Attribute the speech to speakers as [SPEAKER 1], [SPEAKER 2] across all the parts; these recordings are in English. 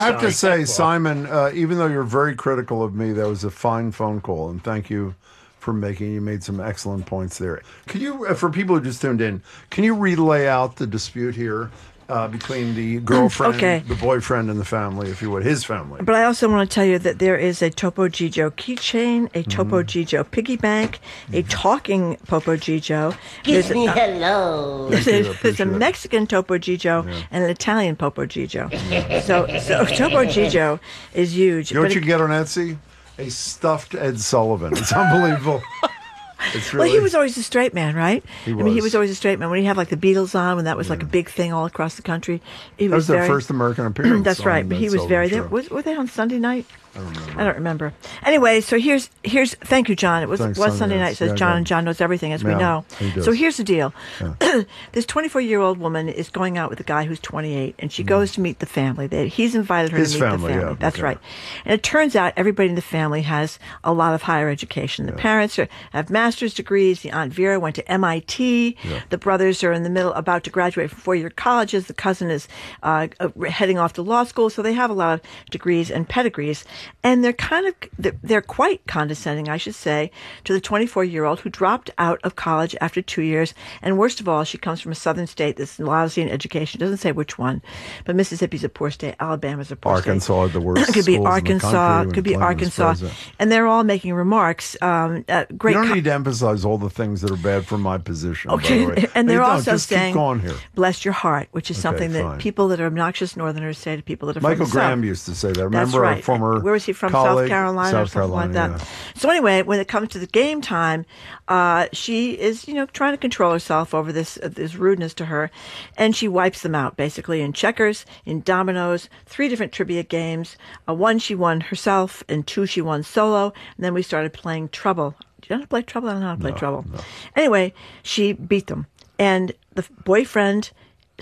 [SPEAKER 1] I have to say, Simon, even though you're very critical of me, that was a fine phone call, and thank you for making. You made some excellent points there. Can you, for people who just tuned in, can you relay out the dispute here between the girlfriend, the boyfriend, and the family, if you would, his family?
[SPEAKER 2] But I also want to tell you that there is a Topo Gigio keychain, a Topo Gigio piggy bank, a talking Topo Gigio.
[SPEAKER 3] Give me hello.
[SPEAKER 2] There's a Mexican Topo Gigio and an Italian Topo Gigio. So Topo Gigio is huge.
[SPEAKER 1] You know what you can get on Etsy? A stuffed Ed Sullivan. It's unbelievable. It's really...
[SPEAKER 2] Well, he was always a straight man, right?
[SPEAKER 1] He was.
[SPEAKER 2] I mean, he was always a straight man. When he had like the Beatles on, when that was like a big thing all across the country,
[SPEAKER 1] that was their first American appearance.
[SPEAKER 2] That's right. But he was very there. Were they on Sunday night? I don't remember. Anyway, so here's. Thank you, John. It was Sunday night. Says John, and John knows everything, as we know. So here's the deal. Yeah. This 24-year-old woman is going out with a guy who's 28, and she goes to meet the family. He's invited her to meet the family. Yeah, that's right. And it turns out everybody in the family has a lot of higher education. The parents have master's degrees. The Aunt Vera went to MIT. Yeah. The brothers are in the middle, about to graduate from four-year colleges. The cousin is heading off to law school. So they have a lot of degrees and pedigrees. And they're quite condescending, I should say, to the 24-year-old who dropped out of college after 2 years. And worst of all, she comes from a southern state that's lousy in education. Doesn't say which one, but Mississippi's a poor state. Alabama's a poor
[SPEAKER 1] Arkansas,
[SPEAKER 2] state.
[SPEAKER 1] the worst.
[SPEAKER 2] It could be Arkansas. It could be Arkansas. And they're all making remarks.
[SPEAKER 1] Great. You don't need to emphasize all the things that are bad for my position.
[SPEAKER 2] Okay,
[SPEAKER 1] by the way.
[SPEAKER 2] And they're also saying,
[SPEAKER 1] keep going here.
[SPEAKER 2] "Bless your heart," which is something that people that are obnoxious Northerners say to people that are
[SPEAKER 1] Michael
[SPEAKER 2] from the
[SPEAKER 1] Graham
[SPEAKER 2] South.
[SPEAKER 1] used to say that. Remember
[SPEAKER 2] That's right.
[SPEAKER 1] our former
[SPEAKER 2] Where was he from?
[SPEAKER 1] colleague?
[SPEAKER 2] South Carolina or something like that. Yeah. So anyway, when it comes to the game time, she is, trying to control herself over this rudeness to her, and she wipes them out basically in checkers, in dominoes, 3 different trivia games. One she won herself, and 2 she won solo. And then we started playing Trouble. Do you know how to play Trouble? I don't know how to play Trouble. No. Anyway, she beat them, and the boyfriend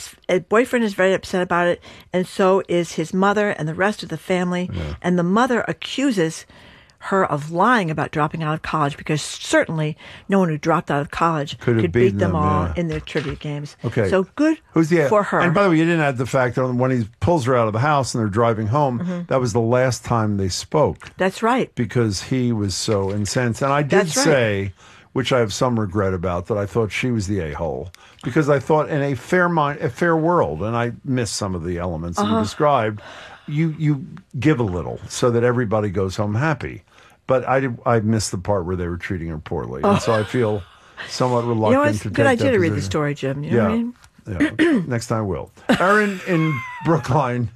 [SPEAKER 2] is very upset about it, and so is his mother and the rest of the family. Yeah. And the mother accuses her of lying about dropping out of college, because certainly no one who dropped out of college could beat them all in their trivia games.
[SPEAKER 1] Okay.
[SPEAKER 2] So good for her.
[SPEAKER 1] And by the way, you didn't add the fact that when he pulls her out of the house and they're driving home, that was the last time they spoke.
[SPEAKER 2] That's right.
[SPEAKER 1] Because he was so incensed. And I did say, which I have some regret about, that I thought she was the a-hole. Because I thought in a fair world, and I missed some of the elements that you described, you give a little so that everybody goes home happy. But I missed the part where they were treating her poorly. And so I feel somewhat reluctant to take that
[SPEAKER 2] good idea to read
[SPEAKER 1] position.
[SPEAKER 2] the story, Jim. You know what I mean?
[SPEAKER 1] Yeah. Next time I will. Erin in Brookline,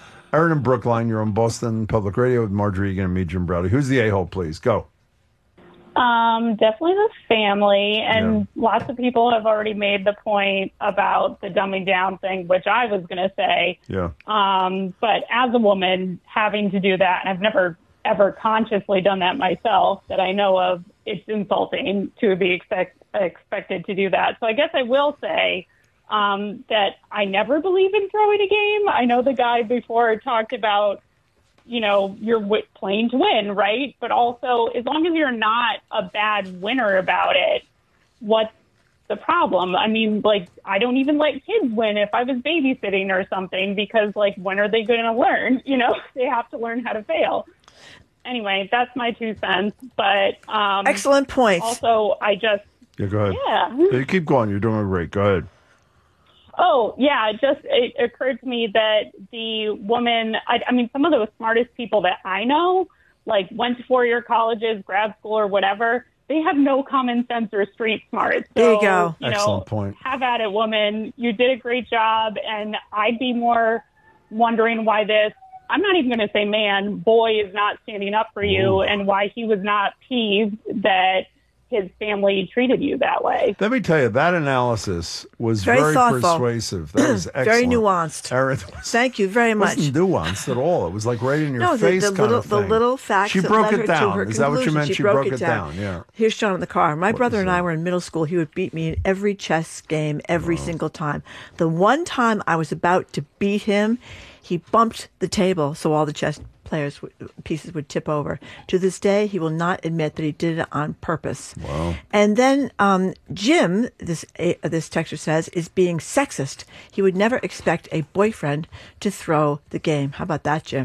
[SPEAKER 1] you're on Boston Public Radio with Marjorie Egan and me, Jim Browdy. Who's the a-hole, please? Go.
[SPEAKER 4] Definitely the family, and lots of people have already made the point about the dumbing down thing, which I was going to say.
[SPEAKER 1] Yeah.
[SPEAKER 4] But as a woman, having to do that, and I've never ever consciously done that myself that I know of, it's insulting to be expected to do that. So I guess I will say that I never believe in throwing a game. I know the guy before talked about, you're playing to win, right? But also, as long as you're not a bad winner about it, what's the problem? I mean, I don't even let kids win if I was babysitting or something, because, when are they going to learn? They have to learn how to fail. Anyway, that's my 2 cents. But
[SPEAKER 2] excellent points.
[SPEAKER 4] Also,
[SPEAKER 1] go ahead.
[SPEAKER 4] Yeah.
[SPEAKER 1] Keep going. You're doing great. Go ahead.
[SPEAKER 4] Oh, yeah. It occurred to me that the woman, I mean, some of the smartest people that I know, went to 4-year colleges, grad school, or whatever, they have no common sense or street smart. So,
[SPEAKER 2] there you go.
[SPEAKER 1] Excellent point.
[SPEAKER 4] Have at it, woman. You did a great job. And I'd be more wondering why I'm not even going to say man, boy is not standing up for you, and why he was not peeved that his family treated you that way.
[SPEAKER 1] Let me tell you, that analysis was very persuasive. That was excellent.
[SPEAKER 2] Very nuanced.
[SPEAKER 1] Erin,
[SPEAKER 2] thank you very much.
[SPEAKER 1] It wasn't nuanced at all. It was right in your face
[SPEAKER 2] the
[SPEAKER 1] kind of thing.
[SPEAKER 2] The little facts
[SPEAKER 1] she
[SPEAKER 2] that
[SPEAKER 1] broke
[SPEAKER 2] led
[SPEAKER 1] it
[SPEAKER 2] her
[SPEAKER 1] down.
[SPEAKER 2] to her
[SPEAKER 1] Is that what you meant?
[SPEAKER 2] She broke it
[SPEAKER 1] down. Yeah.
[SPEAKER 2] Here's John in the car. My brother and I were in middle school. He would beat me in every chess game every single time. The one time I was about to beat him, he bumped the table, so all the chess pieces would tip over. To this day, he will not admit that he did it on purpose.
[SPEAKER 1] Wow.
[SPEAKER 2] And then Jim, this texter says, is being sexist. He would never expect a boyfriend to throw the game. How about that, Jim?